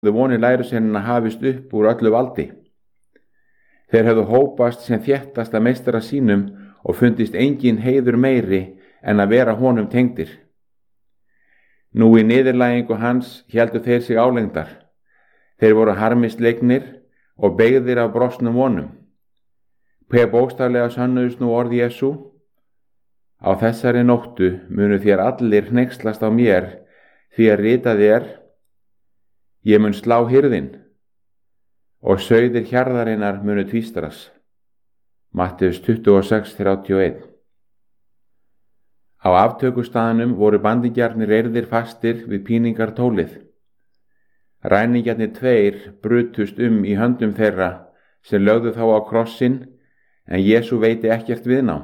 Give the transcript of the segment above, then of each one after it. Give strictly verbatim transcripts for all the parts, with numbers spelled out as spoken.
hafði vonir lærisveinanna hafist upp úr öllu valdi. Þeir hefðu hópast sem þéttast að meistara sínum og fundist engin heiður meiri en að vera honum tengdir. Nú í niðurlægingu hans héldu þeir sig álengdar. Þeir voru harmisleiknir og beygðir af brostnum vonum. Hve bókstaflega sönnuðust nú orð Jesú: Á þessari nóttu munu þér allir hneykslast á mér, því að ritað er: Ég mun slá hirðinn, og sauðir hjarðarinnar munu tvístrast. Matteus tuttugu og sex þrjátíu og eitt. Á aftökustaðnum voru bandingjarnir reyrðir fastir við píningartólið. Ræningjarnir tveir brutust um í höndum þeirra sem lögðu þá á krossinn, en Jesú veiti ekkert viðnám.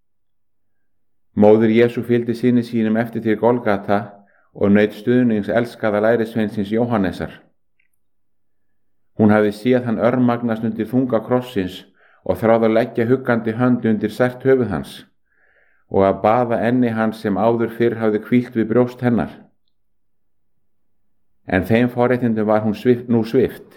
Móðir Jesú fylgdi syni sínum eftir til Golgata og naut stuðnings elskaða lærisveinsins Jóhannesar. Hún hafði séð hann örmagnast undir þunga krossins og þráð að leggja huggandi hönd undir sært höfuð hans og að baða enni hans sem áður fyrr hafði hvílt við brjóst hennar. En þeim forréttindum var hún svift, nú svift.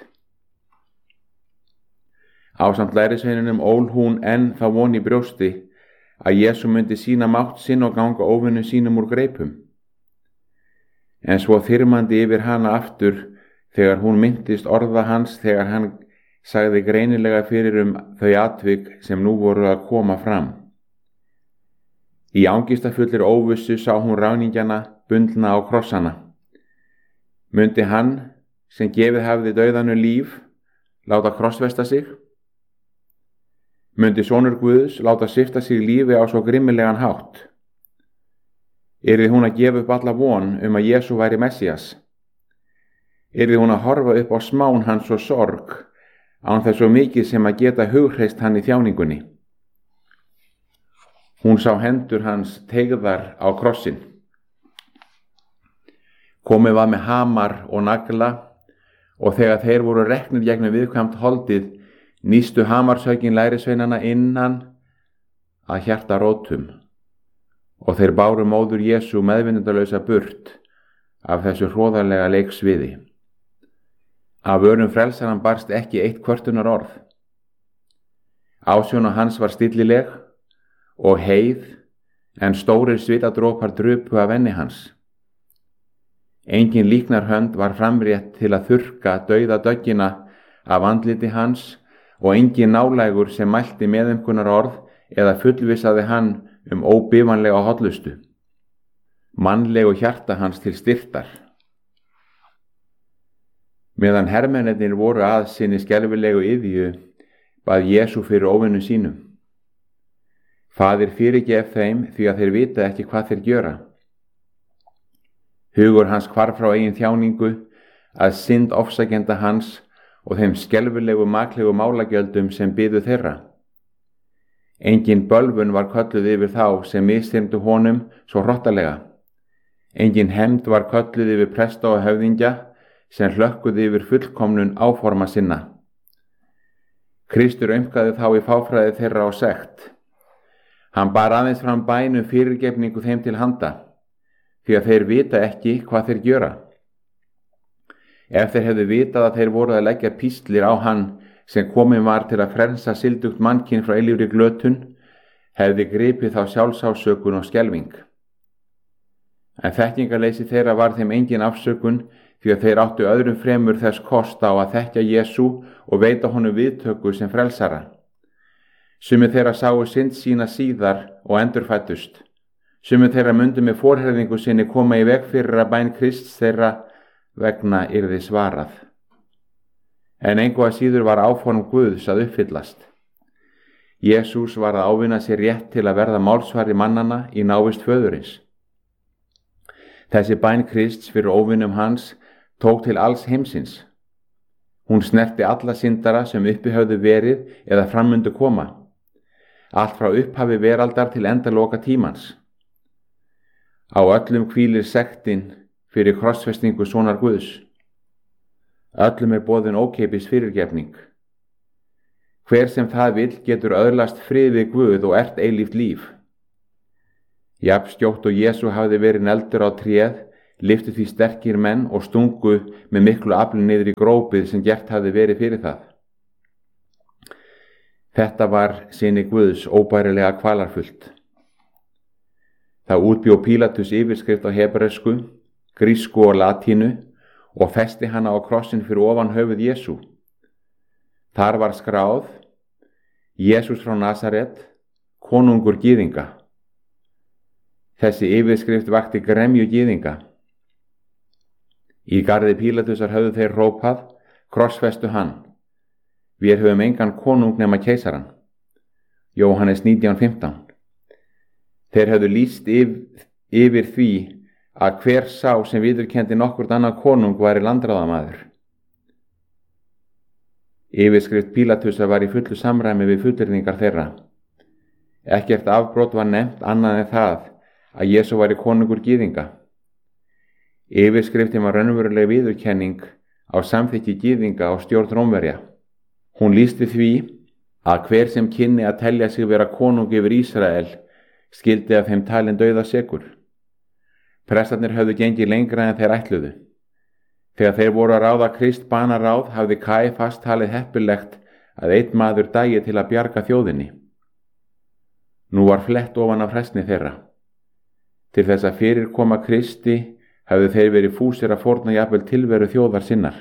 Ásamt lærisveinunum ól hún enn þá von í brjósti að Jesú myndi sína mátt sinn og ganga óvinum sínum úr greipum. En svo þyrmandi yfir hana aftur þegar hún minntist orða hans þegar hann sagði greinilega fyrir um þau atvik sem nú voru að koma fram. Í angistafullir óvissu sá hún ráningjana bundna á krossana. Mundi hann, sem gefið hafði dauðanu líf, láta krossfesta sig? Mundi sonur Guðs láta svipta sig lífi á svo grimmilegan hátt? Yrði hún að gefa upp alla von um að Jesú væri Messías? Yrði hún að horfa upp á smán hans og sorg, án þess svo mikið sem að geta hughreyst hann í þjáningunni? Hún sá hendur hans teygðar á krossin. Komið var með hamar og nagla, og þegar þeir voru reknir gegnum viðkvæmt holdið, nístu hamarshaugin lærisveinanna innan að hjarta rótum, og þeir báru móður Jesú meðvinnendalausa burt af þessu hroðalega leiksviði. Af vörum frelsaran barst ekki eitt kvörtunar orð. Ásjón hans var stillileg og heið, en stórir svitadrópar drupu af enni hans. Engin líknarhönd var framrétt til að þurrka dauða döggina af andliti hans og engin nálægur sem mælti meðumkunar orð eða fullvissaði hann um óbifanlega hollustu. Mannlegu hjarta hans til styrktar. Meðan hermennirnir voru að sinni skelfilegu iðju, bað Jesú fyrir óvinum sínum: Faðir, fyrirgef þeim, því að þeir vita ekki hvað þeir gjöra. Hugur hans hvarf frá eigin þjáningu, að synd ofsækjenda hans og þeim skelfilegu maklegu málagjöldum sem biðu þeirra. Engin bölvun var kölluð yfir þá sem misþyrmdu honum svo hrottalega. Engin hefnd var kölluð yfir presta og höfðingja sem hlökkuð yfir fullkomnun áforma sinna. Kristur aumkaði þá í fáfræði þeirra á sekt. Hann bar aðeins fram bæn um fyrirgefningu þeim til handa, því að þeir vita ekki hvað þeir gjöra. Ef þeir hefðu vitað að þeir voru að leggja píslir á hann sem komin var til að frelsa sildugt mannkyn frá eilífri glötun, hefði gripið þá sjálfsásökun og skelfing. En þekkingarleysi þeirra var þeim engin afsökun, því að þeir áttu öðrum fremur þess kost á að þekkja Jesú og veita honum viðtöku sem frelsara. Sumir þeirra sáu synd sína síðar og endurfættust. Sumir þeirra mundu með forherðingu sinni koma í veg fyrir að bæn Krists þeirra vegna yrði svarað. En engu að síður var áform Guðs að uppfyllast. Jesús var að ávinna sér rétt til að verða málsvari mannanna í návist föðurins. Þessi bæn Krists fyrir óvinum hans tók til alls heimsins. Hún snerti alla syndara sem uppi höfðu verið eða frammundu koma, allt frá upphafi veraldar til endaloka tímans. Á öllum hvílir sektin fyrir krossfestingu sonar Guðs. Öllum er boðin ókeypis fyrirgefning. Hver sem það vill getur öðlast frið við Guð og ert eilíft líf. Jafn skjótt og Jesú hafði verið negldur á tréð, lyftu því sterkir menn og stungu með miklu afli niður í grópið sem gert hafði verið fyrir það. Þetta var syni Guðs óbærilega kvalarfullt. Það útbjó Pílatus yfirskrift á hebresku, grísku og latínu og festi hana á krossin fyrir ofan höfuð Jesú. Þar var skráð: Jesús frá Nasaret, konungur gyðinga. Þessi yfirskrift vakti gremju gyðinga. Í garði Pílatusar höfðu þeir hrópað: krossfestu hann. Við höfum engan konung nema keisaran. Jóhannes nítján fimmtán. Þeir höfðu lýst yfir, yfir því að hver sá sem viðurkenndi nokkurt annað konung væri landráðamaður. Yfirskrift Pílatusar var í fullu samræmi við fullyrðingar þeirra. Ekkert afbrot var nefnt annað en það að Jesú væri konungur gyðinga. Yfirskriftin var raunveruleg viðurkenning á samþykki gyðinga og stjórn Rómverja. Hún lýsti því að hver sem kynni að telja sig vera konung yfir Ísrael skildi af þeim talin dauðasekur. Prestarnir höfðu gengið lengra en þeir ætluðu. Þegar þeir voru að ráða Krist banaráð hafði Kæfas talið heppilegt að einn maður dægi til að bjarga þjóðinni. Nú var flett ofan af hræsni þeirra. Til þess að fyrir koma Kristi hafðu þeir verið fúsir að fórna jafnvel tilveru þjóðar sinnar.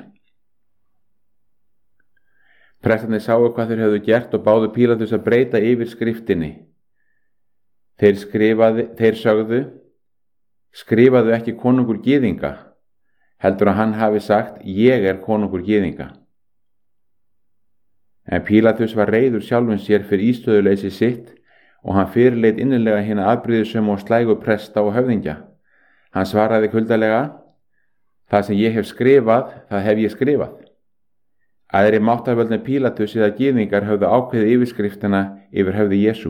Prestarnir sáu hvað þeir höfðu gert og báðu Pílatus að breyta yfirskriftinni. Þeir, skrifaði, þeir sögðu: skrifaðu ekki konungur gyðinga, heldur að hann hafi sagt: ég er konungur gyðinga. En Pílatus var reiður sjálfum sér fyrir ístöðuleysi sitt og hann fyrirleit innilega hina afbrýðisömu og slægu presta og höfðingja. Hann svaraði kuldalega: það sem ég hef skrifað, það hef ég skrifað. Aðri máttarvöldin Pílatus eða gyðingar höfðu ákveðið yfirskriftina yfir höfði Jesú.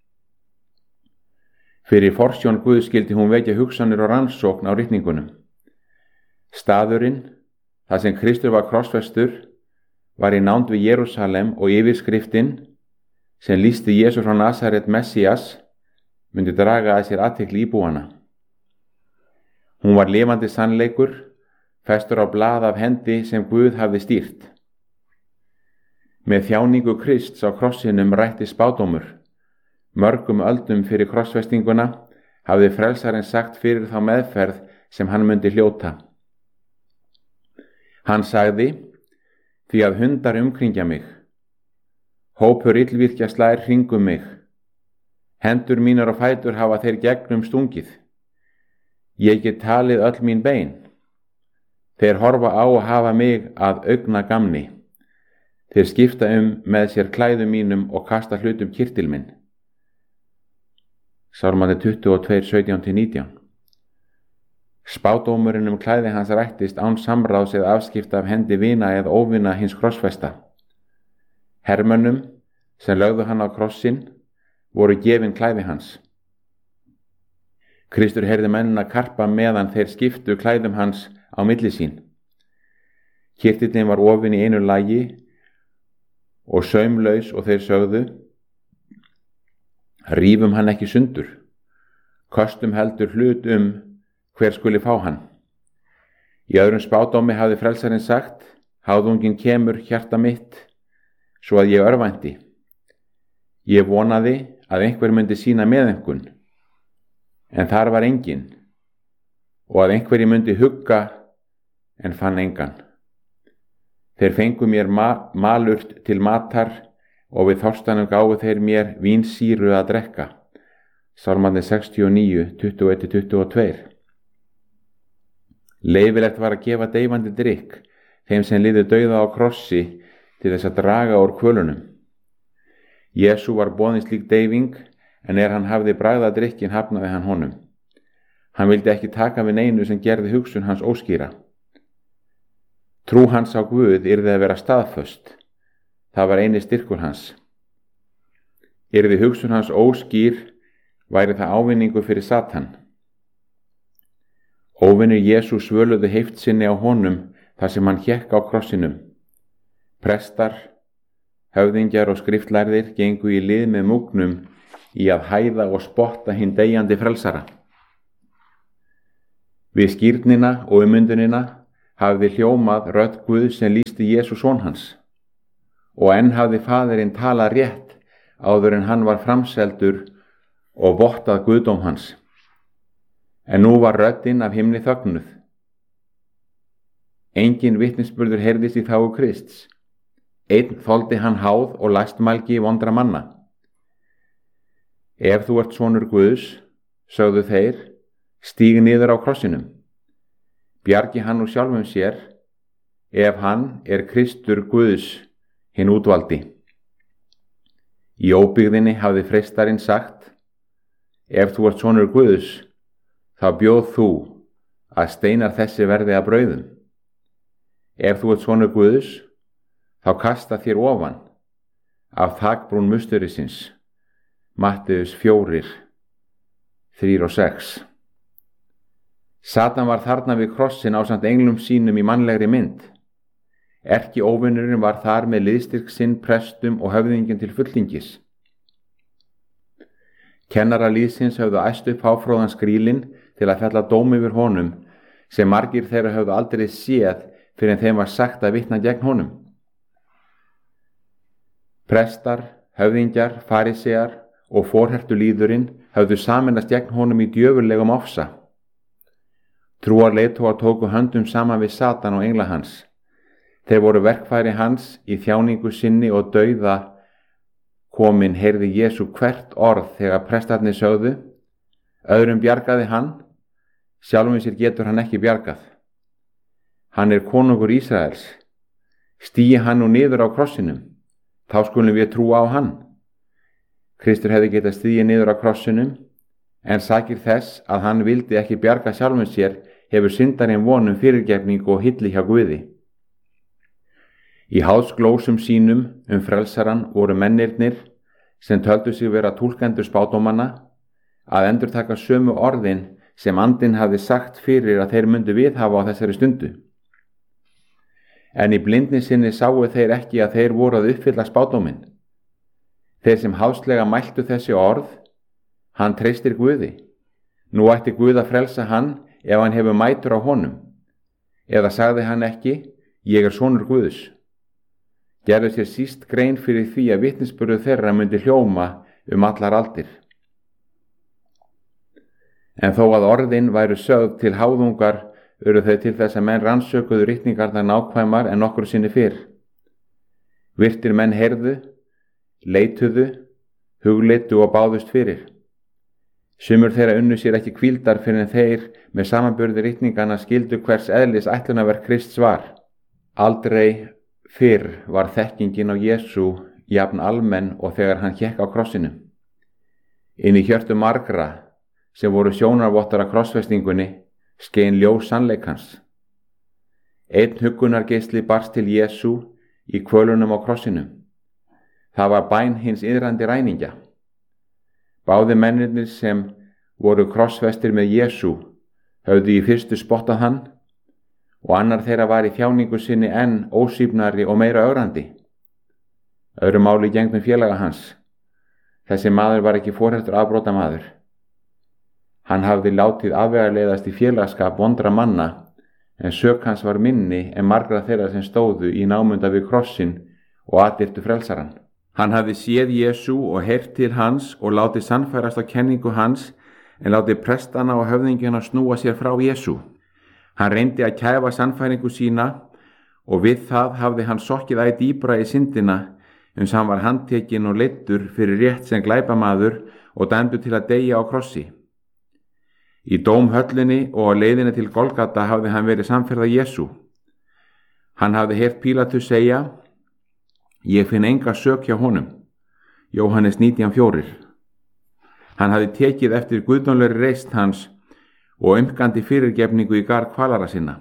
Fyrir forsjón Guðs skyldi hún vekja hugsanir og rannsókn á ritningunum. Staðurinn, þar sem Kristur var krossfestur, var í nánd við Jerúsalem og yfirskriftin, sem lýsti Jesú frá Nasaret Messias, myndi draga að sér athygli íbúana. Hún var lifandi sannleikur, festur á blað af hendi sem Guð hafði stýrt. Með þjáningu Krists á krossinum rætti spádómur. Mörgum öldum fyrir krossfestinguna hafði frelsarinn sagt fyrir þá meðferð sem hann myndi hljóta. Hann sagði: því að hundar umkringja mig, hópur illvirkja slær hringum mig, hendur mínar og fætur hafa þeir gegnum stungið. Ég get talið öll mín bein. Þeir horfa á og hafa mig að augna gamni. Þeir skipta um með sér klæðum mínum og kasta hlutum kirtil minn. Sálmandi tuttugu og tvö, sautján til nítján. Spádómurinn um klæði hans rættist án samráðs eða afskipta af hendi vina eða óvina hins krossfesta. Hermönnum sem lögðu hann á krossin voru gefin klæði hans. Kristur heyrði mennina karpa meðan þeir skiptu klæðum hans á milli sín. Kirtillinn var ofin í einu lagi og saumlaus og þeir sögðu: rífum hann ekki sundur, kostum heldur hlut um hver skuli fá hann. Í öðrum spádómi hafði frelsarinn sagt: háðungin kemur hjarta mitt, svo að ég örvænti. Ég vonaði að einhver myndi sýna meðaumkun, en þar var engin, og að einhverji myndi hugga, en fann engan. Þeir fengu mér ma malurt til matar og við þorstanum gáfu þeir mér vínsýru að drekka. Sálmandi sextíu og níu, tuttugu og eitt til tuttugu og tvö. Leyfilegt var að gefa deyfandi drykk þeim sem liðu dauða á krossi til þess að draga úr kvölunum. Jesú var boðin slík deyfing, en er hann hafði bragðað drykkin hafnaði hann honum. Hann vildi ekki taka við neinu sem gerði hugsun hans óskýra. Trú hans á Guð yrði að vera staðföst. Það var eini styrkur hans. Yrði hugsun hans óskýr, væri það ávinningu fyrir Satan. Óvinir Jesú svöluðu heift sinni á honum þar sem hann hékk á krossinum. Prestar, höfðingjar og skriftlærðir gengu í lið með múgnum í að hæða og spotta hinn deyjandi frelsara. Við skírnina og ummyndunina hafði hljómað rödd Guðs sem lýsti Jesú son hans, og enn hafði Faðirinn talað rétt áður en hann var framseldur og vottað guðdóm hans. En nú var röddin af himni þögnuð. Engin vitnisburður heyrðist í þágu Krists. Einn þoldi hann háð og lastmælgi vondra manna. Ef þú ert sonur Guðs, sögðu þeir, stíg niður á krossinum. Bjargi hann úr sjálfum sér, ef hann er Kristur Guðs, hinn útvaldi. Í óbyggðinni hafði freistarinn sagt, ef þú ert sonur Guðs, þá bjóð þú að steinar þessi verði að brauðum. Ef þú ert sonur Guðs, þá kasta þér ofan af þakbrún musturisins. Matteus fjórir, þrír og sex. Satan var þarna við krossin ásamt englum sínum í mannlegri mynd. Erki óvinnurinn var þar með liðstyrk sinn, prestum og höfðingin til fulltingis. Kennara liðsins höfðu æst upp háfróðan skrílinn til að fella dóm yfir honum, sem margir þeirra höfðu aldrei séð fyrir en þeim var sagt að vitna gegn honum. Prestar, höfðingjar, farisear og forhertu líðurinn höfðu sameinast gegn honum í djöfurlegum ofsa. Trúarleiðtogar tóku höndum saman við Satan og engla hans. Þeir voru verkfæri hans í þjáningu sinni og dauða komin heyrði Jesú hvert orð þegar prestarnir sögðu, öðrum bjargaði hann, sjálfum sér getur hann ekki bjargað. Hann er konungur Ísraels, stígi hann nú niður á krossinum, þá skulum við trúa á hann. Kristur hefði getað stígið niður á krossinum, en sakir þess að hann vildi ekki bjarga sjálfum sér hefur syndarinn von um fyrirgefningu og hylli hjá Guði. Í háðsglósum sínum um frelsaran voru mennirnir sem töldu sig vera túlkendur spádómanna að endurtaka sömu orðin sem andinn hafði sagt fyrir að þeir myndu viðhafa á þessari stundu. En í blindni sinni sáu þeir ekki að þeir voru að uppfylla spádóminn. Þeir sem háðslega mæltu þessi orð, hann treystir Guði. Nú ætti Guð að frelsa hann ef hann hefur mætur á honum. Eða sagði hann ekki, ég er sonur Guðs. Gerðu sér síst grein fyrir því að vitnisburður þeirra myndi hljóma um allar aldir. En þó að orðin væru sögð til háðungar, eru þau til þess að menn rannsökuðu ritningarnar nákvæmar en nokkru sinni fyrr. Virtir menn heyrðu, leituðu, hugleitu og báðust fyrir. Sumur þeirra unnu sér ekki hvíldar fyrir en þeir með samanburði ritningarna skildu hvers eðlis ætlunarverk Krists var. Aldrei fyrr var þekkingin á Jesú jafn almenn og þegar hann hékk á krossinu. Inn í hjörtu margra sem voru sjónarvottar af krossfestingunni skein ljós sannleikans. Einn huggunargeisli barst til Jesú í kvölunum á krossinu. Það var bæn hins iðrandi ræningja. Báði mennirnir sem voru krossfestir með Jesú höfðu í fyrstu spottað hann og annar þeirra var í þjáningu sinni enn ósýfnari og meira ögrandi. Öðru máli gegndi um félaga hans. Þessi maður var ekki forhertur afbrota maður. Hann hafði látið afvegaleiðast í félagskap vondra manna, en sök hans var minni en margra þeirra sem stóðu í námunda við krossin og aðdyrtu frelsaran. Hann hafði séð Jesú og heyrt til hans og látið sannfærast á kenningu hans, en látið prestana og höfðingjana snúa sér frá Jesú. Hann reyndi að kæfa sannfæringu sína og við það hafði hann sokkið æ dýpra í syndina, uns hann var handtekinn og leiddur fyrir rétt sem glæpamaður og dæmdur til að deyja á krossi. Í dómhöllinni og á leiðinni til Golgata hafði hann verið samferða Jesú. Hann hafði heyrt Pílatus segja, ég finn enga sök hjá honum. Jóhannes nítján fjórir. Hann hafði tekið eftir guðdómlegri reisn hans og umgandi fyrirgefningu í garð kvalara sinna.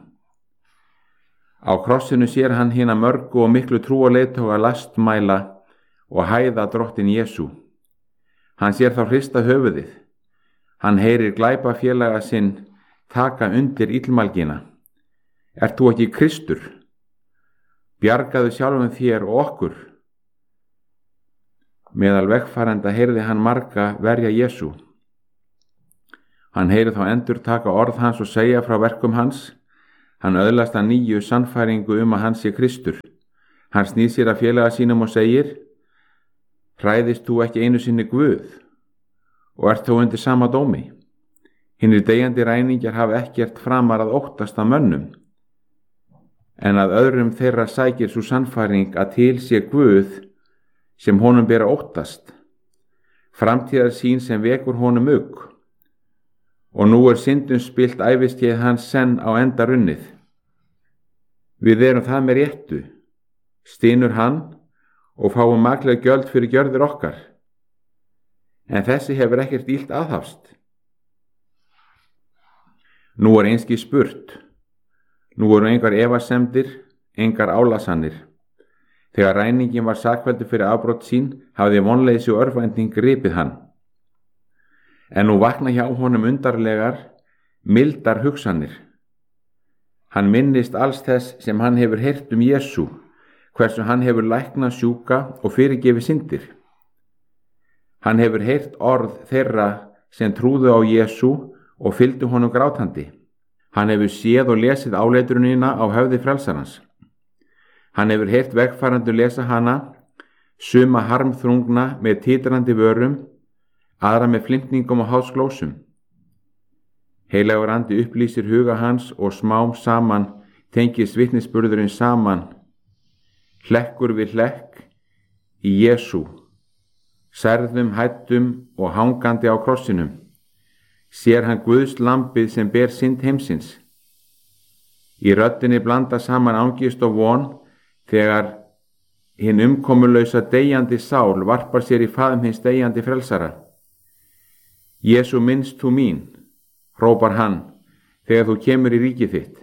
Á krossinu sér hann hina mörgu og miklu trúarleiðtoga lastmæla og hæða drottin Jesú. Hann sér þá hrista höfuðið. Hann heyrir glæpafélaga sinn taka undir illmælgina. Ert þú ekki Kristur? Bjargaðu sjálfum þér og okkur. Meðal vegfarenda heyrði hann marga verja Jesú. Hann heyrir þá endur taka orð hans og segja frá verkum hans. Hann öðlast að nýju sannfæringu um að hann sé Kristur. Hann snýr sér að félaga sínum og segir: Hræðist þú ekki einu sinni Guð og ert þó undir sama dómi? Hinir deyjandi ræningjar hafa ekkert framar að óttast af mönnum, en að öðrum þeirra sækir sú sannfæring að til sé Guð sem honum ber að óttast, framtíðar sín sem vekur honum ugg, og nú er syndum spilt æviskeið hans senn á enda runnið. Við erum það með réttu, stynur hann, og fáum maklega gjöld fyrir gjörðir okkar. En þessi hefur ekkert illt aðhafst. Nú er einski spurt, nú eru engar efasemdir, engar álasannir. Þegar ræningin var sakfelldur fyrir afbrot sín, hafði vonleysi og örvænting gripið hann. En nú vakna hjá honum undarlegar, mildar hugsanir. Hann minnist alls þess sem hann hefur heyrt um Jesú, hversu hann hefur læknað sjúka og fyrirgefið syndir. Hann hefur heyrt orð þeirra sem trúðu á Jesú og fylgdu honum grátandi. Hann hefur séð og lesið áleitrunina á höfði frelsarans. Hann hefur heyrt vegfarendur lesa hana, suma harmþrungna með titrandi vörum, aðra með flimtingum og háðsglósum. Heilagur andi upplýsir huga hans og smám saman tengist vitnisburðurinn saman, hlekkur við hlekk í Jesú, særðum, hættum og hangandi á krossinum. Sér hann Guðs lambið sem ber synd heimsins. Í röddinni blanda saman angist og von þegar hinn umkomulausa deyjandi sál varpar sér í faðm hins deyjandi frelsara. Jesú, minnst þú mín, hrópar hann, þegar þú kemur í ríkið þitt.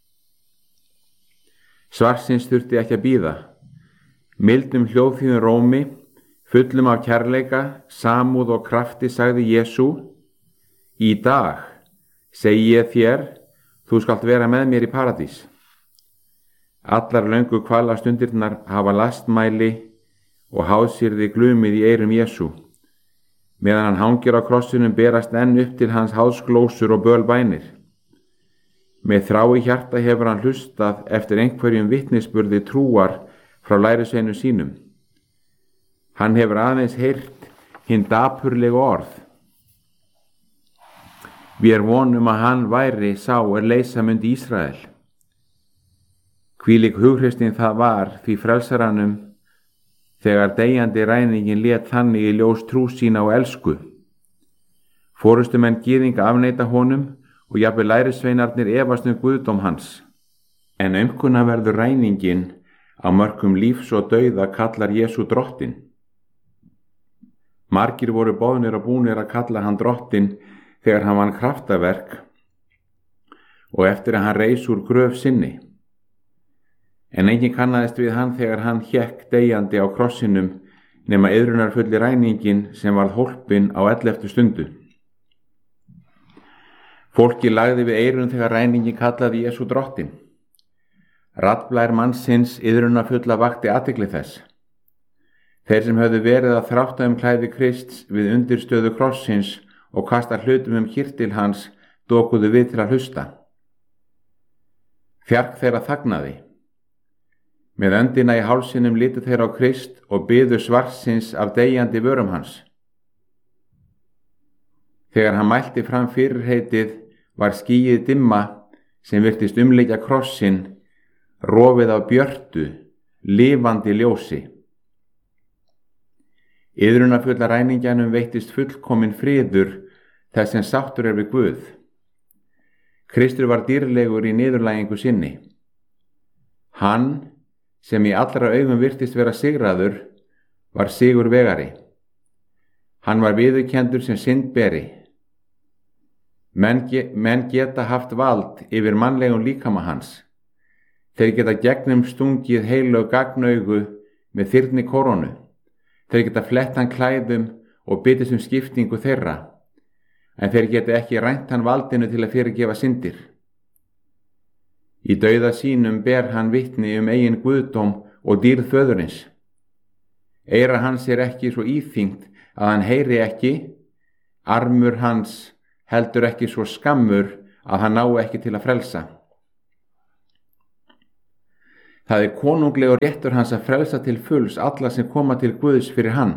Svarsins þurfti ekki að bíða. Mildum hljóðþýðum rómi, fullum af kærleika, samúð og krafti sagði Jesú: Í dag segi ég þér, þú skalt vera með mér í paradís. Allar löngu kvalastundirnar hafa lastmæli og hásýrði glumið í eyrum Jesú. Meðan hann hangir á krossinum berast enn upp til hans háðsglósur og bölbænir. Með þrá í hjarta hefur hann hlustað eftir einhverjum vitnisburði trúar frá lærisveinum sínum. Hann hefur aðeins heyrt hinn dapurlegu orð: Við er vonum að hann væri sá er leysa myndi Ísrael. Hvílík hughrifstin það var því frelsaranum þegar deyjandi ræningin lét þannig í ljós trú sína og elsku. Forystumenn gyðinga afneita honum og jafnvel lærisveinarnir efast um guðdóm hans. En aumkunarverður ræningin á mörkum lífs og dauða kallar Jesú drottinn. Margir voru boðnir og búnir að kalla hann drottinn þegar hann vann kraftaverk og eftir að hann reis úr gröf sinni. En enginn kannaðist við hann þegar hann hékk deyjandi á krossinum nema iðrunarfulli ræningin sem varð hólpinn á elleftu stundu. Fólki lagði við eyrun þegar ræningin kallaði Jesú drottinn. Raddblær mannsins iðrunarfulla vakti athygli þess. Þeir sem höfðu verið að þrátta um klæði Krists við undirstöðu krossins og kasta hlutum um kyrtil hans dokuðu við til að hlusta. Fjark þeirra þagnaði. Með öndina í hálsinum litu þeir á Krist og biðu svarsins af deyjandi vörum hans. Þegar hann mælti fram fyrirheitið var skýið dimma sem virtist umleikja krossin rofið af björtu, lifandi ljósi. Iðrunarfulla ræningjanum veittist fullkomin friður þess sem sáttur er við Guð. Kristur var dýrlegur í niðurlægingu sinni. Hann, sem í allra augum virtist vera sigraður, var sigurvegari. Hann var viðurkenndur sem syndberi. Menn, ge menn geta haft vald yfir mannlegum líkama hans. Þeir geta gegnum stungið heilög gagnaugu með þyrni koronu. Þeir geta flett hann klæðum og byttist um skiptingu þeirra, en þeir geta ekki rænt hann valdinu til að fyrirgefa syndir. Í dauða sínum ber hann vitni um eigin guðdóm og dýrð föðurins. Eyra hans er ekki svo íþyngt að hann heyri ekki, armur hans heldur ekki svo skammur að hann ná ekki til að frelsa. Það er konunglegur réttur hans að frelsa til fulls alla sem koma til Guðs fyrir hann.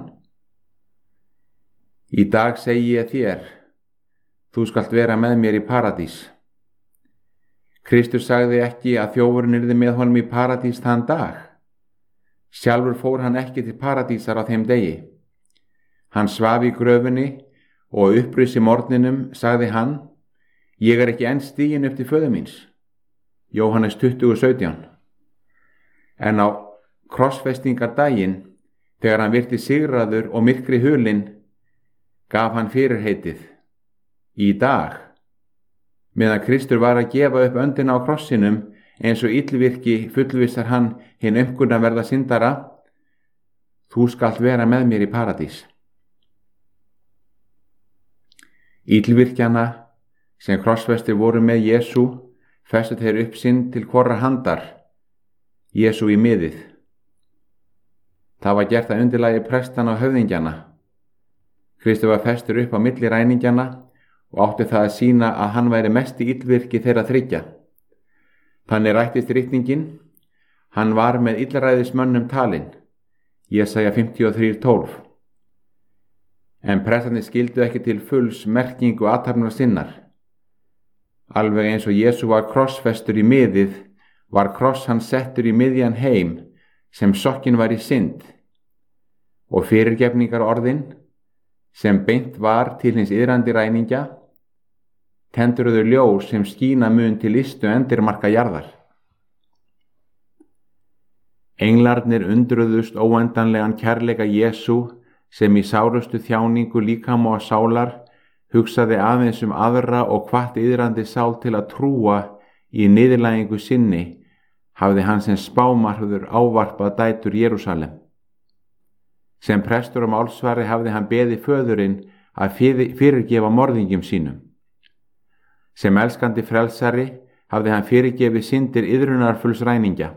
Í dag segi ég þér, þú skalt vera með mér í paradís. Kristur sagði ekki að þjófurinn yrði með honum í paradís þann dag. Sjálfur fór hann ekki til paradísar á þeim degi. Hann svaf í gröfinni og upprisi morgninum sagði hann, ég er ekki enn stiginn upp til föður míns. Jóhannes tuttugu sautján. En á krossfestingardaginn, þegar hann virti sigraður og myrkri hulinn, gaf hann fyrirheitið, í dag, meðan Kristur var að gefa upp öndina á krossinum eins og illvirki fullvissar hann hinn umkunnaverða syndara, þú skalt vera með mér í paradís. Illvirkjana sem krossfestir voru með Jesú festu þeir upp sinn til hvorra handar, Jesú í miðið. Það var gert að undirlagi prestana og höfðingjana. Kristur var festur upp á milli ræningjana og átti það að sýna að hann væri mesti illvirki þeirra þriggja. Þannig rættist ritningin, hann var með illræðismönnum talinn, Jesaja fimmtíu og þrjú tólf. En prestarnir skildu ekki til fulls merkingu athafnar sinnar. Alveg eins og Jesú var krossfestur í miðið, var kross hann settur í miðjan heim sem sokkin var í synd, og fyrirgefningar orðin, sem beint var til hins iðrandi ræningja, tendruðu ljós sem skína mun til ystu endirmarka jarðar. Englarnir undruðust óendanlegan kærleika Jesú sem í sárustu þjáningu líkama og sálar hugsaði aðeins um aðra og hvatti iðrandi sál til að trúa í niðurlægingu sinni, hafði hann sem spámarður ávarpað dætur Jerúsalem. Sem prestur og málsvari hafði hann beðið föðurinn að fyrirgefa morðingjum sínum. Sem elskandi frelsari hafði hann fyrirgefið syndir iðrunarfulls ræningja.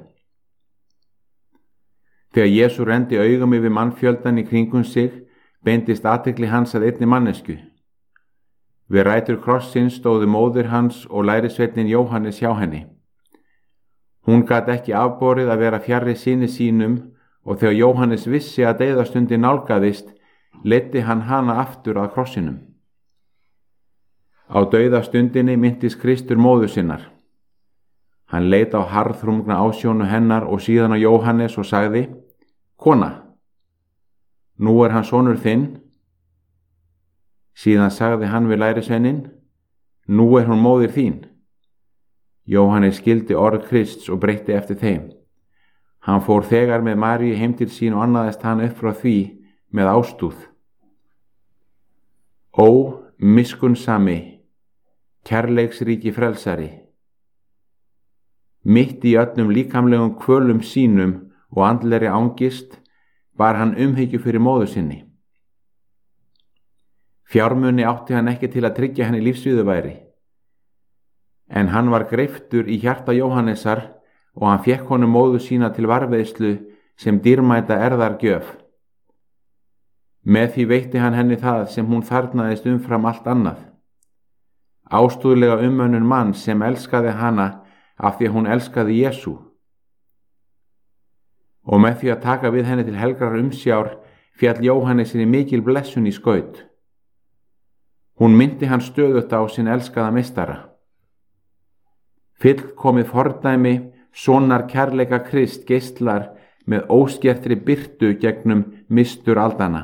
Þegar Jesú renndi augum yfir mannfjöldan í kringum sig, beindist athygli hans að einni mannesku. Við rætur krossins stóðu móðir hans og lærisveinninn Jóhannes hjá henni. Hún gat ekki afborið að vera fjarri syni sínum og þegar Jóhannes vissi að deyðastundin nálgaðist, leiddi hann hana aftur að krossinum. Á dauðastundinni minntist Kristur móður sinnar. Hann leit á harðhrungna ásjónu hennar og síðan á Jóhannes og sagði, kona, nú er hann sonur þinn. Síðan sagði hann við lærisveinin, nú er hún móðir þín. Jóhannes skildi orð Krists og breytti eftir þeim. Hann fór þegar með Maríu heim til sín og annaðist hann upp frá því með ástúð. Ó, miskunnsami, kærleiksríki frelsari. Mitt í öllum líkamlegum kvölum sínum og andlegri angist bar hann umhyggju fyrir móður sinni. Fjármuni átti hann ekki til að tryggja henni lífsviðurværi, en hann var greiftur í hjarta Jóhannesar og hann fékk honum móður sína til varðveislu sem dýrmæta erðargjöf. Með því veitti hann henni það sem hún þarnaðist umfram allt annað. Ástúðlega umönnun mann sem elskaði hana af því að hún elskaði Jesú. Og með því að taka við henni til helgrar umsjár féll Jóhannesinni mikil blessun í skaut. Hún myndi hann stöðugt á sinn elskaða meistara. Fullkomið fordæmi sonar kærleika Krist geislar með óskertri birtu gegnum mistur aldana.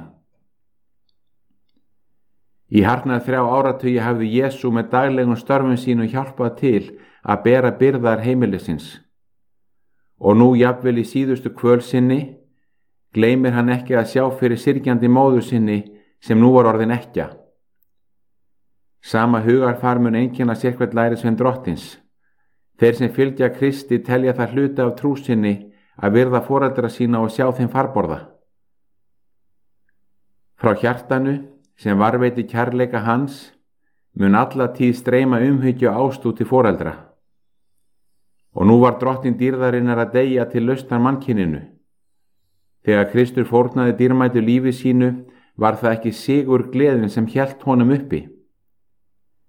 Í hartnað þrjá áratugi hafði Jesú með daglegum störfum sínum hjálpað til að bera byrðar heimilisins. Og nú jafnvel í síðustu kvöl sinni gleymir hann ekki að sjá fyrir syrgjandi móður sinni sem nú var orðin ekkja. Sama hugarfar mun einkenna sérhvern lærisvein drottins. Þeir sem fylgja Kristi telja það hluti af trú sinni að virða foreldra sína og sjá þeim farborða. Frá hjartanu sem varveiti kærleika hans mun alla tíð streyma umhyggju og ástúð til foreldra. Og nú var drottin dýrðarinnar að deyja til lausnar mannkyninu. Þegar Kristur fórnaði dýrmætu lífi sínu var það ekki sigur gleðin sem hélt honum uppi.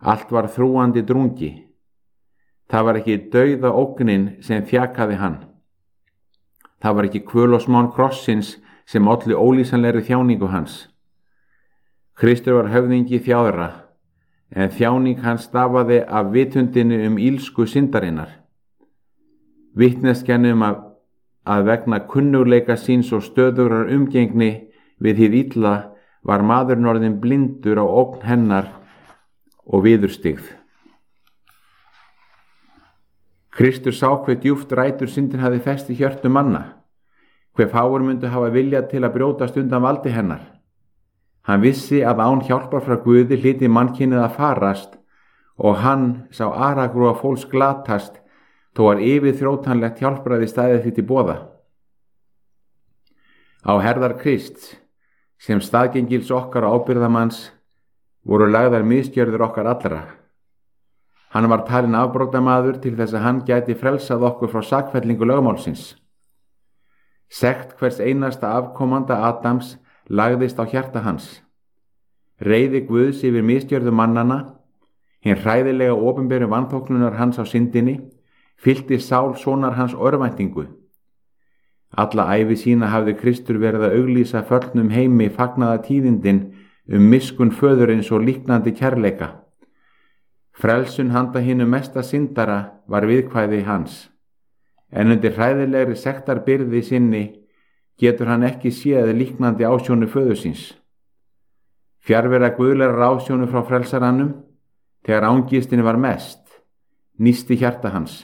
Allt var þrúgandi drungi. Það var ekki dauða ógnin sem þjakaði hann. Það var ekki kvöl og smán krossins sem olli ólýsanlegri þjáningu hans. Kristur var höfðingi þjáðra, en þjáning hans stafaði af vitundinu um ílsku syndarinnar. Vitneskjan um að, að vegna kunnugleika síns og stöðugrar umgengni við hið illa var maðurinn orðinn blindur á ógn hennar og viðurstigð. Kristur sá hve djúpt rætur syndin hafði fest í hjörtu manna, hve fáir myndu hafa viljað til að brjótast undan valdi hennar. Hann vissi að án hjálpar frá Guði hlyti mannkynið að farast og hann sá aragrúa fólks glatast þó var yfirþrótanlegt hjálpræði stæði því til boða. Á herðar Krists, sem staðgengils okkar og ábyrgðamanns, voru lagðar misgjörðir okkar allra. Hann var talinn afbrotamaður til þess að hann gæti frelsað okkur frá sakfellingu lögmálsins. Sekt hvers einasta afkomanda Adams lagðist á hjarta hans. Reiði Guðs yfir misgjörðu mannana, hinn hræðilega opinberu vanþóknunar hans á syndinni, fyllti sál sonar hans örvæntingu. Alla ævi sína hafði Kristur verið að auglýsa förnum heimi fagnaða tíðindin um miskun föðurins og líknandi kærleika. Frelsun handa hinu mesta syndara var viðkvæði hans, en undir hræðilegri sektarbyrði sinni getur hann ekki séð líknandi ásjónu föður síns. Fjarvera guðlegar ásjónu frá frelsarannum, þegar ángistin var mest, nísti hjarta hans.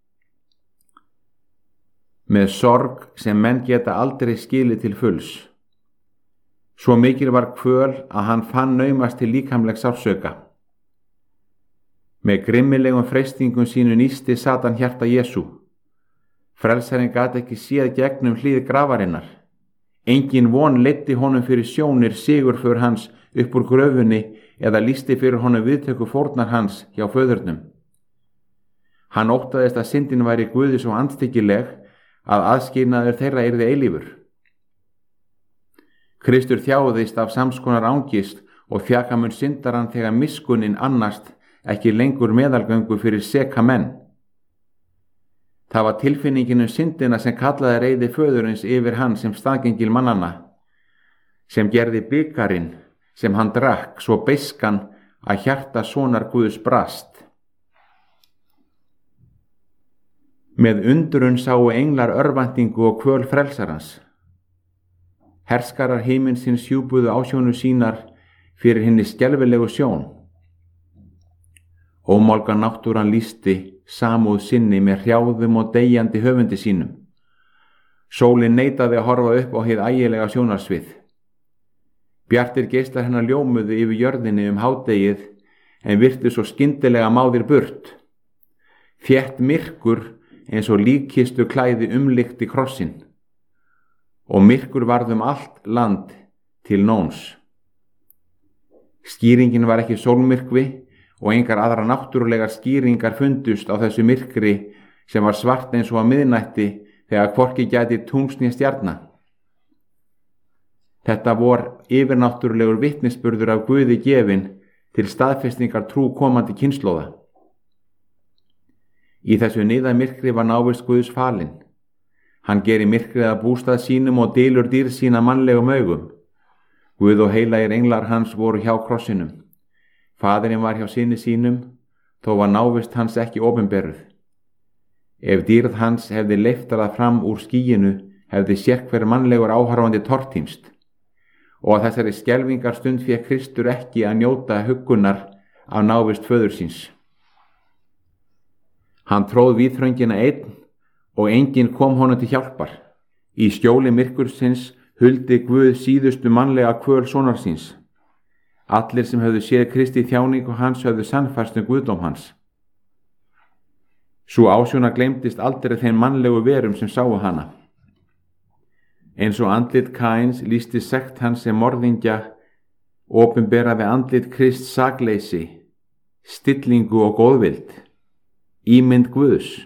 Með sorg sem menn geta aldrei skilið til fulls. Svo mikil var kvöl að hann fann naumast til líkamlegs sársauka. Með grimmilegum freistingum sínu nísti Satan hjarta Jesú. Frelsarinn gat ekki séð gegnum hlið grafarinnar. Engin von leiddi honum fyrir sjónir sigurför hans upp úr gröfunni eða lýsti fyrir honum viðtöku fórnar hans hjá föðurnum. Hann óttaðist að syndin væri Guði svo andstyggileg að aðskilnaður þeirra yrði eilífur. Kristur þjáðist af samskonar ángist og þjakamun syndarann þegar miskunnin annast ekki lengur meðalgöngu fyrir seka menn. Það var tilfinningin um syndina sem kallaði reiði föðurins yfir hann sem staðgengil mannanna, sem gerði bikarinn sem hann drakk svo beiskan að hjarta sonar Guðs brast. Með undrun sáu englar örvæntingu og kvöl frelsarans. Herskarar himinsins hjúpuðu ásjónu sínar fyrir hinni skelfilegu sjón. Ómálga náttúran lýsti samúð sinni með hrjáðum og deyjandi höfundi sínum. Sólin neitaði að horfa upp á hið ægilega sjónarsvið. Bjartir geislar hennar ljómuðu yfir jörðinni um hádegið en virtu svo skyndilega máðir burt. Þétt myrkur eins og líkkistu klæði umlykti krossin. Og myrkur varð um allt land til nóns. Skýringin var ekki sólmyrkvi og engar aðra náttúrulegar skýringar fundust á þessu myrkri sem var svart eins og að miðnætti þegar hvorki gæti tungls né stjarna. Þetta vor yfirnáttúrulegur vitnisburður af Guði gefinn til staðfestingar trú komandi kynslóða. Í þessu niðamyrkri var návist Guðs falinn. Hann gerir myrkrið að bústað sínum og dylur dýr sína mannlegum augum. Guð og heilagir englar hans voru hjá krossinum. Faðirinn var hjá syni sínum, þó var návist hans ekki opinberuð. Ef dýrð hans hefði leiftarað fram úr skýinu, hefði sérhver mannlegur áhorfandi tortímst, og að þessari skelfingar stund fékk Kristur ekki að njóta huggunar af návist föður síns. Hann tróð víðþröngina einn og enginn kom honum til hjálpar. Í skjóli myrkursins huldi Guð síðustu mannlega kvöl sonar síns. Allir sem höfðu séð Kristi þjáningu hans höfðu sannfærst um guðdóm hans. Sú ásjóna gleymdist aldrei þeim mannlegu verum sem sáu hana. Eins og andlit Kains lýsti sekt hans sem morðingja, opinberaði andlit Krists sakleysi, stillingu og góðvild, ímynd Guðs.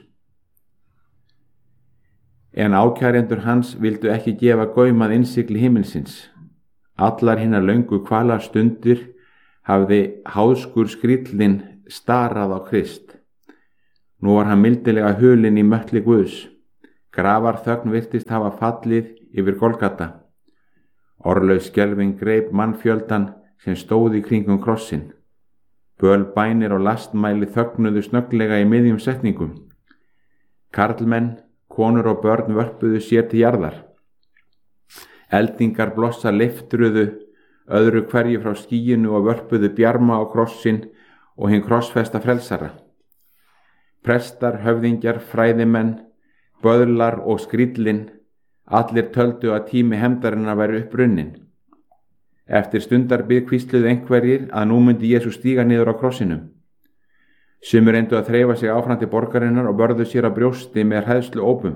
En ákærendur hans vildu ekki gefa gaum að innsigli himilsins. Allar hinnar löngu kvalar stundir hafði háðskur skríllinn starað á Krist. Nú var hann mildilega hulinn í möttli Guðs. Grafar þögn virtist hafa fallið yfir Golgata. Orðlaus skelfing greip mannfjöldan sem stóð í kringum krossinn. Böl bænir og lastmæli þögnuðu snögglega í miðjum setningum. Karlmenn, konur og börn vörpuðu sér til jarðar. Eldingar blossa leiftruðu öðru hverju frá skýinu og vörpuðu bjarma á krossin og hinn krossfesta frelsara. Prestar, höfðingjar, fræðimenn, böðlar og skríllinn, allir töldu að tími hefndarinnar væri upprunnin. Eftir stundarbið hvísluðu einhverjir að nú myndi Jesús stíga niður á krossinum. Sumir reyndu að þreifa sig áfram til borgarinnar og börðu sér að brjósti með hræðslu ópum.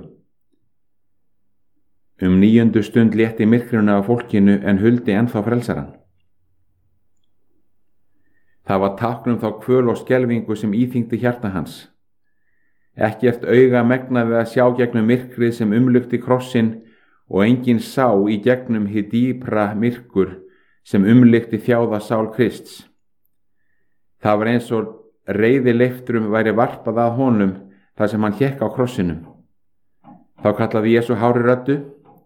Um níundu stund létti myrkrinu af fólkinu en huldi ennþá frelsaran. Það var táknum þá kvöl og skelfingu sem íþyngdi hjarta hans. Ekkert auga megnaði að sjá gegnum myrkrið sem umlukti krossin og enginn sá í gegnum hið dýpra myrkur sem umlukti þjáða sál Krists. Það var eins og reiði leiftrum væri varpað að honum þar sem hann hékk á krossinum. Þá kallaði Jesú hári röddu: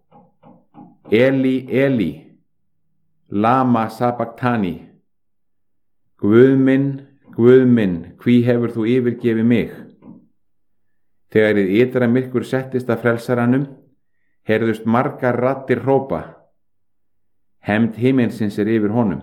Eli, Eli, lama sabachthani. Guð minn, Guð minn, hví hefur þú yfirgefið mig? Þegar hið ytra myrkur settist að frelsaranum, heyrðust margar raddir hrópa: Hefnd himinsins er yfir honum.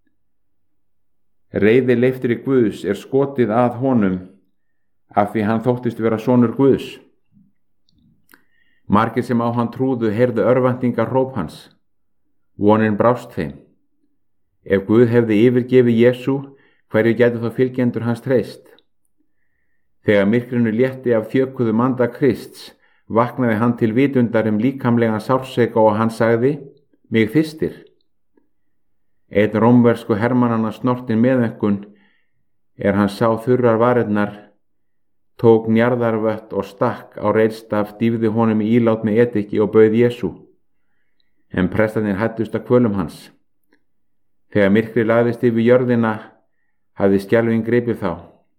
Reiði leiftri Guðs er skotið að honum af því hann þóttist vera sonur Guðs. Margir sem á hann trúðu heyrðu örvæntingar hróp hans. Vonin brást þeim. Ef Guð hefði yfirgefið Jesú, hverju gætu þá fylgjendur hans treyst? Þegar myrkrinu létti af þjökuðum anda Krists, vaknaði hann til vitundar um líkamlegan sársauka og hann sagði: Mig þyrstir. Einn rómversku hermannanna snortin meðaumkun er hann sá þurrar varirnar, tók njarðarvött og stakk á reilstaf, dýfði honum í ílát með ediki og bauð Jesú. En prestarnir hættust að kvölum hans. Þegar myrkri lagðist yfir jörðina, hafði skelfing gripið þá.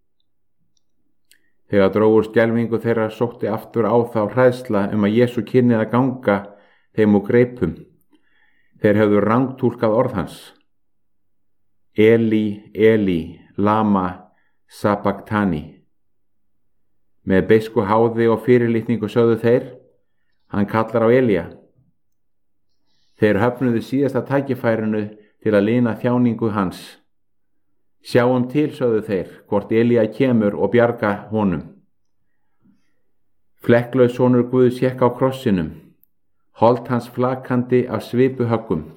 Þegar drógur skelfingu þeirra sótti aftur á þá hræðsla um að Jesú kynnið að ganga þeim úr greipum. Þeir höfðu rangtúlkað orð hans. Eli, Eli, lama sabachthani. Með beisku háði og fyrirlitningu sögðu þeir: Hann kallar á Elía. Þeir höfnuðu síðasta tækifærinu til að lina þjáningu hans. Sjáum til, sögðu þeir, hvort Elía kemur og bjarga honum. Flekklaus sonur Guðs hékk á krossinum, hold hans flakandi af svipuhöggum.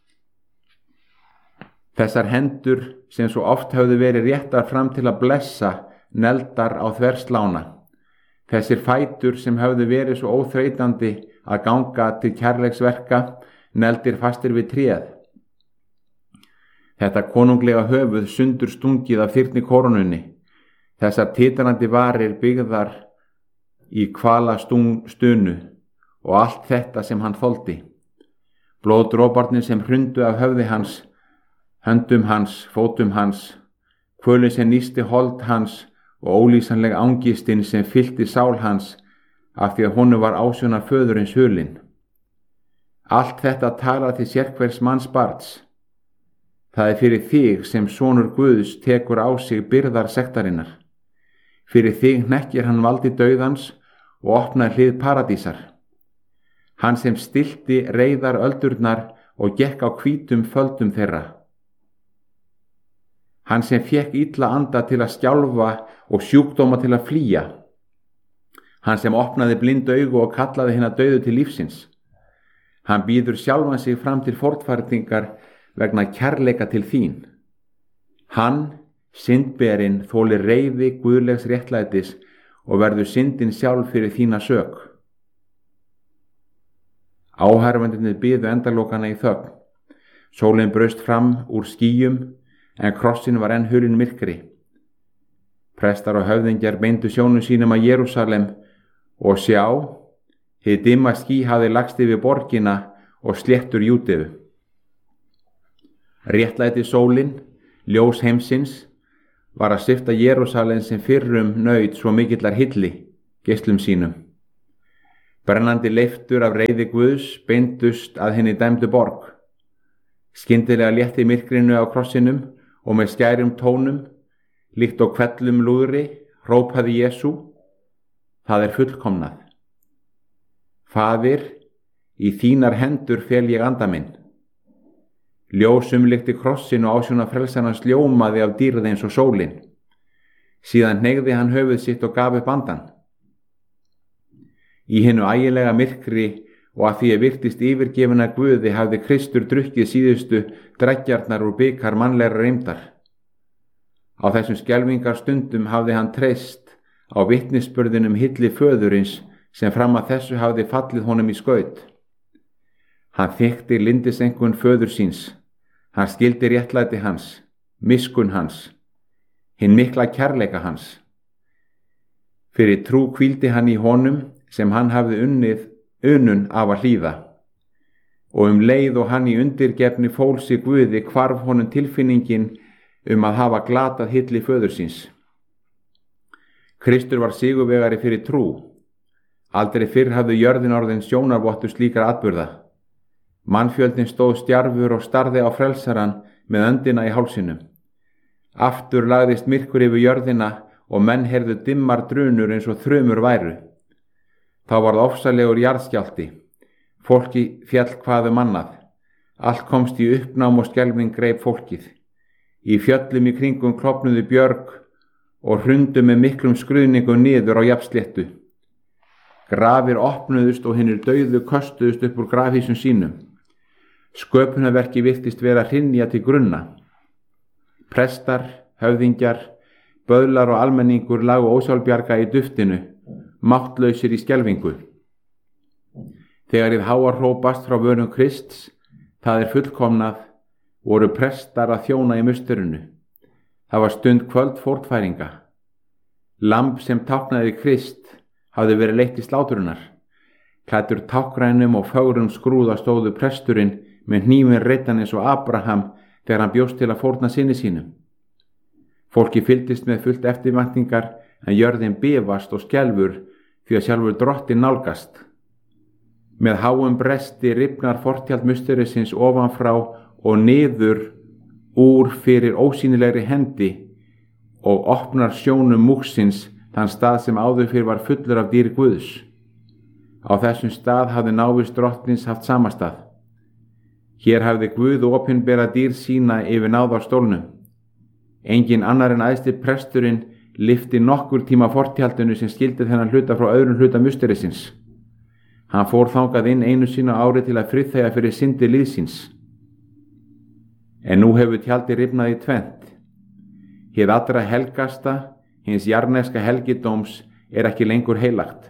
Þessar hendur sem svo oft höfðu verið réttar fram til að blessa, neldar á þverslána. Þessir fætur sem höfðu verið svo óþreytandi að ganga til kærleiksverka, neldir fastir við tréð. Þetta konunglega höfuð sundur stungið af þyrni koronunni, þessar titrandi varir byggðar í kvala stunu og allt þetta sem hann þoldi. Blóðdroparnir sem hrundu af höfði hans, höndum hans, fótum hans, kvölin sem nísti hold hans og ólýsanleg angistinn sem fyllti sál hans af því að honum var ásjóna föðurins hulinn. Allt þetta talar til sérhvers manns barns. Það er fyrir þig sem sonur Guðs tekur á sig byrðar sektarinnar. Fyrir þig hnekkir hann valdi dauðans og opnar hlið paradísar. Hann sem stilti reiðar öldurnar og gekk á hvítum földum þeirra. Hann sem fékk illa anda til að skjálfa og sjúkdóma til að flýja. Hann sem opnaði blind augu og kallaði hina dauðu til lífsins. Hann býður sjálfan sig fram til fortfærtingar vegna kærleika til þín. Hann, syndberinn, þólir reiði guðlegs réttlætis og verður syndin sjálf fyrir þína sök. Áhærfendurnir biðu endalokana í þögn. Sólin braust fram úr skýjum, en krossin var enn hulinn myrkri. Prestar og höfðingjar beindu sjónum sínum að Jerúsalem og sjá, hið dimma ský hafði lagst yfir borgina og sléttur Júdeu. Réttlæti sólin, Ljós heimsins var að svipta Jerúsalem sem fyrrum naut svo mikillar hilli geislum sínum. Brennandi leiftur af reiði Guðs beindust að henni dæmdu borg. Skyndilega létti myrkrinu á krossinum og með skærum tónum, líkt og hvellum lúðri, hrópaði Jesú: það er fullkomnað. Faðir, í þínar hendur fel ég anda minn. Ljósum líkti krossin og ásjóna frelsarans ljómaði af dýrð eins og sólin. Síðan hneigði hann höfuð sitt og gaf upp andan. Í hinnu ægilega myrkri og að því að virtist yfirgefina Guði hafði Kristur drukkið síðustu dreggjarnar úr bikar mannlegra reymdar. Á þessum skelfingar stundum hafði hann treyst á vitnisburðinum hilli föðurins sem fram að þessu hafði fallið honum í skaut. Hann þekkti lyndisengun föður síns, hann skildi réttlæti hans, miskunn hans, hinn mikla kærleika hans. Fyrir trú hvíldi hann í honum sem hann hafði unnið unun af að hlýða, og um leið og hann í undirgefni fól sig Guði hvarf honum tilfinningin um að hafa glatað hilli föður síns. Kristur var sigurvegari fyrir trú. Aldrei fyrr hafði jörðin orðin sjónarvottur slíkra atburða. Mannfjöldin stóð stjarfur og starði á frelsaran með öndina í hálsinum. Aftur lagðist myrkur yfir jörðina og menn heyrðu dimmar drunur eins og þrumur væru. Þá varð ofsalegur jarðskjálfti. Fólki féll hvað um annað. Allt komst í uppnám og skelfing greip fólkið. Í fjöllum í kringum klofnuðu björg og hrundu með miklum skruðningum niður á jafnsléttu. Grafir opnuðust og hinnir dauðu köstuðust upp úr grafhýsum sínum. Sköpunarverki virtist vera að hrynja til grunna. Prestar, höfðingjar, böðlar og almenningur lágu ósjálfbjarga í duftinu, máttlausir í skelfingu. Þegar hið háar hrópast frá vörum Krists, það er fullkomnað, voru prestar að þjóna í musturinu. Það var stund kvöld fórnfæringa. Lamb sem táknaði Krist hafði verið leitt í sláturinnar. Klæddur táknrænum og fögrum skrúða stóðu presturinn með hnífinn reiddan eins og Abraham þegar hann bjóst til að fórna syni sínum. Fólki fylgdist með fullt eftirvæntingar en jörðin bifast og skelfur því að sjálfur drottinn nálgast. Með háum bresti rifnar fortjald musterisins ofanfrá og niður úr fyrir ósýnilegri hendi og opnar sjónum múksins þann stað sem áður fyrir var fullur af dýr Guðs. Á þessum stað hafði návist drottins haft samastað. Hér hafði Guð opinbera dýr sína yfir náðarstólnum. Engin annar en æðsti presturinn lyfti nokkur tíma fortjaldinu sem skildi þennan hluta frá öðrum hluta musterisins. Hann fór þangað inn einu sína ári til að friðþægja fyrir syndi liðsins. En nú hefur tjaldi rifnað í tvennt. Hið allra helgasta, hins jarneska helgidóms, er ekki lengur heilagt.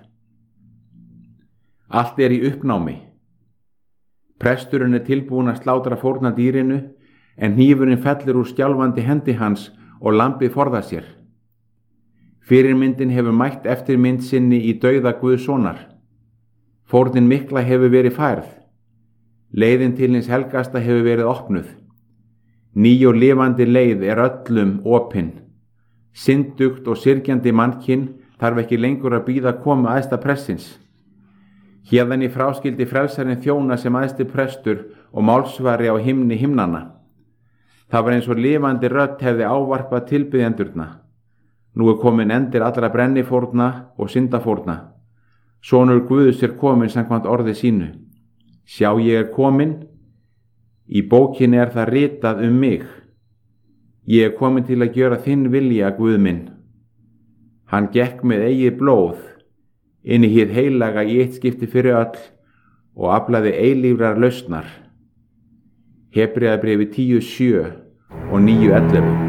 Allt er í uppnámi. Presturinn er tilbúin að slátra fórna dýrinu, en hnífurinn fellur úr skjálfandi hendi hans og lambið forðar sér. Fyrirmyndin hefur mætt eftirmynd sinni í dauða Guðs sonar. Fórnin mikla hefur verið færð. Leiðin til hins helgasta hefur verið opnuð. Ný og lifandi leið er öllum opin. Syndugt og syrgjandi mannkinn þarf ekki lengur að bíða komu æðsta prestins. Héðan í fráskildi frelsarinn þjóna sem æðsti prestur og málsvari á himni himnanna. Það var eins og lifandi rödd hefði ávarpað tilbiðjendurna. Nú er komin endir allra brennifórna og syndafórna. Sonur Guðs er komin samkvæmt orði sínu. Sjá, ég er komin. Í bókinni er það ritað um mig. Ég er komin til að gjöra þinn vilja, Guð minn. Hann gekk með eigið blóð inn í hið heilaga í eitt skipti fyrir öll og aflaði eilífrar lausnar. Hebreabréfi tíu sjö og níu ellefu.